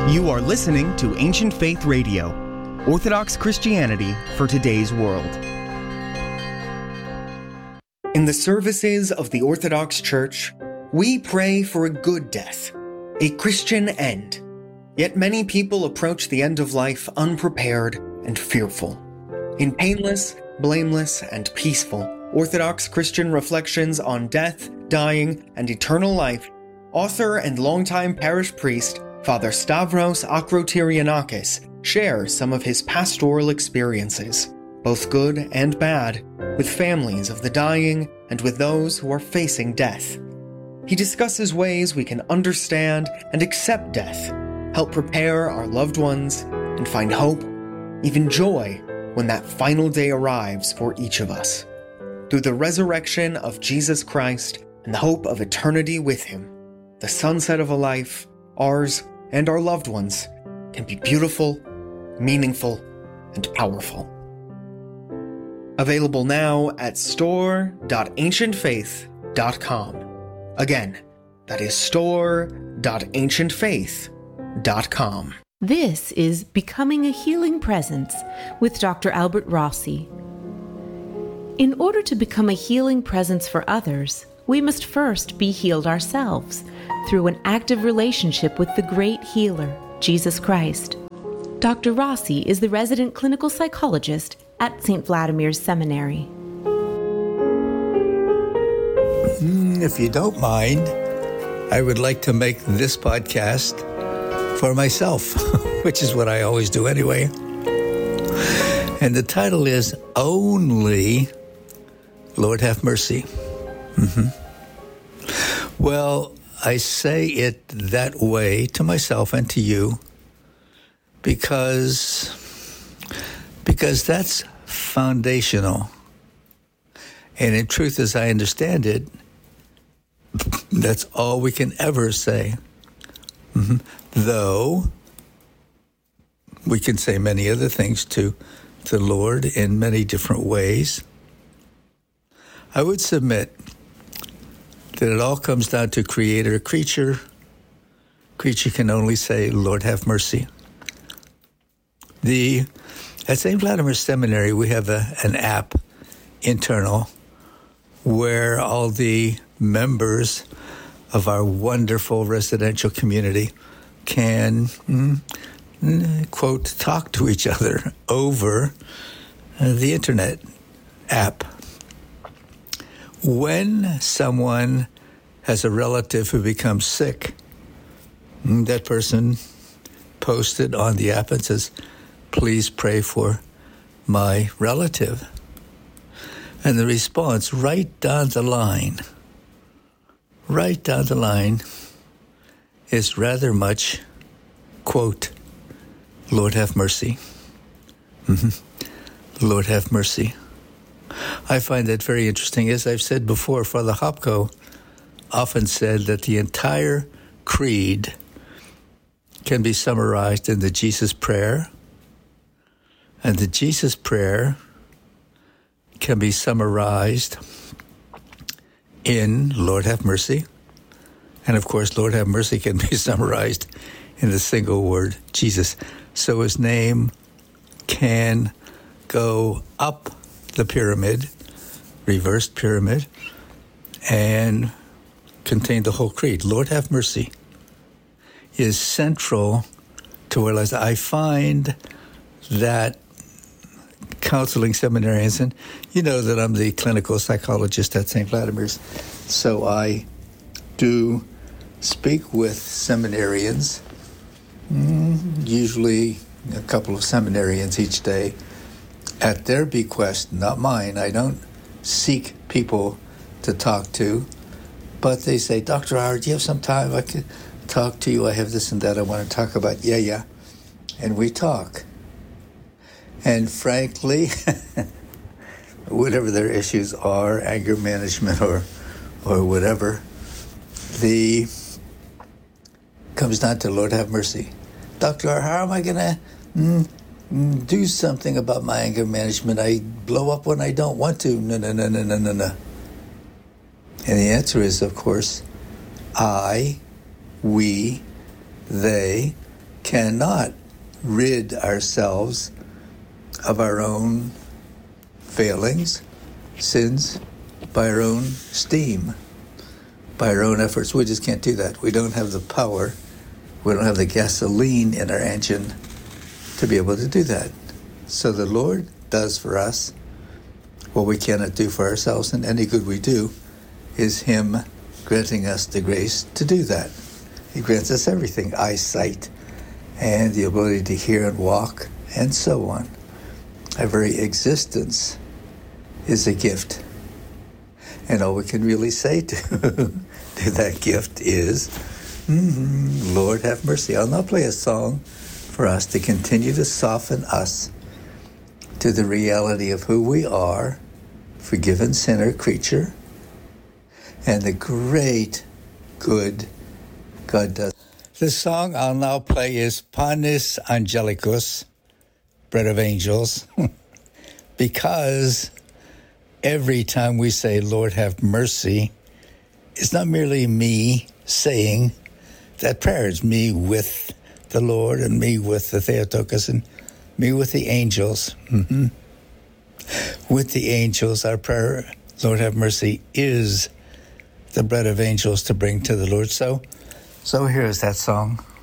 You are listening to Ancient Faith Radio, Orthodox Christianity for today's world. In the services of the Orthodox Church, we pray for a good death, a Christian end. Yet many people approach the end of life unprepared and fearful. In painless, blameless, and peaceful Orthodox Christian reflections on death, dying, and eternal life, author and longtime parish priest Father Stavros Akrotyrianakis shares some of his pastoral experiences, both good and bad, with families of the dying and with those who are facing death. He discusses ways we can understand and accept death, help prepare our loved ones, and find hope, even joy, when that final day arrives for each of us. Through the resurrection of Jesus Christ and the hope of eternity with him, the sunset of a life, ours and our loved ones, can be beautiful, meaningful, and powerful. Available now at store.ancientfaith.com. Again, that is store.ancientfaith.com. This is Becoming a Healing Presence with Dr. Albert Rossi. In order to become a healing presence for others, we must first be healed ourselves through an active relationship with the great healer, Jesus Christ. Dr. Rossi is the resident clinical psychologist at St. Vladimir's Seminary. If you don't mind, I would like to make this podcast for myself, which is what I always do anyway. And the title is Only Lord Have Mercy. Well, I say it that way to myself and to you because that's foundational. And in truth, as I understand it, that's all we can ever say. Though we can say many other things to the Lord in many different ways, I would submit that it all comes down to creator, creature. Creature can only say, Lord, have mercy. At St. Vladimir's Seminary, we have an app internal where all the members of our wonderful residential community can, quote, talk to each other over the internet app. When someone has a relative who becomes sick, that person posted on the app and says, please pray for my relative. And the response right down the line is rather much, quote, Lord have mercy. Lord have mercy. I find that very interesting. As I've said before, Father Hopko often said that the entire creed can be summarized in the Jesus Prayer, and the Jesus Prayer can be summarized in Lord have mercy. And of course, Lord have mercy can be summarized in the single word, Jesus. So his name can go up the pyramid, reversed pyramid, and contain the whole creed. Lord have mercy is central to what I find that counseling seminarians, and you know that I'm the clinical psychologist at St. Vladimir's, so I do speak with seminarians, usually a couple of seminarians each day, at their bequest, not mine. I don't seek people to talk to, but they say, Dr. Howard, do you have some time I could talk to you? I have this and that I want to talk about. Yeah. And we talk. And frankly, whatever their issues are, anger management or whatever, comes down to Lord have mercy. Doctor, how am I going to do something about my anger management? I blow up when I don't want to. No. And the answer is, of course, I, we, they cannot rid ourselves of our own failings, sins, by our own steam, by our own efforts. We just can't do that. We don't have the power. We don't have the gasoline in our engine to be able to do that. So the Lord does for us what we cannot do for ourselves, and any good we do is Him granting us the grace to do that. He grants us everything, eyesight, and the ability to hear and walk, and so on. Our very existence is a gift. And all we can really say to that gift is, Lord, have mercy. I'll now play a song for us to continue to soften us to the reality of who we are, forgiven sinner creature, and the great good God does. The song I'll now play is Panis Angelicus, Bread of Angels, because every time we say, Lord, have mercy, it's not merely me saying that prayer. It's me with the Lord and me with the Theotokos and me with the angels. With the angels, our prayer, Lord, have mercy, is the bread of angels to bring to the Lord. So here's that song.